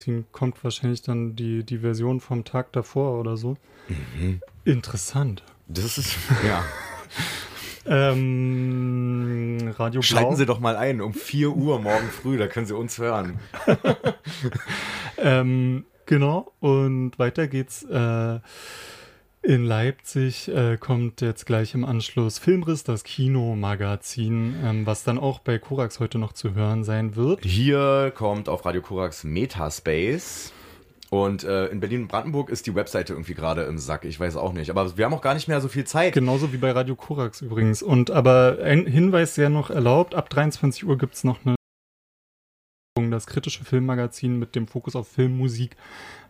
kommt wahrscheinlich dann die Version vom Tag davor oder so. Mhm. Interessant. Das ist, ja. Radio Blau. Schalten Sie doch mal ein, um 4 Uhr morgen früh, da können Sie uns hören. Genau, und weiter geht's. In Leipzig kommt jetzt gleich im Anschluss Filmriss, das Kinomagazin, was dann auch bei Korax heute noch zu hören sein wird. Hier kommt auf Radio Korax Metaspace. Und in Berlin-Brandenburg ist die Webseite irgendwie gerade im Sack. Ich weiß auch nicht. Aber wir haben auch gar nicht mehr so viel Zeit. Genauso wie bei Radio Korax übrigens. Aber ein Hinweis sehr noch erlaubt. Ab 23 Uhr gibt es noch das kritische Filmmagazin mit dem Fokus auf Filmmusik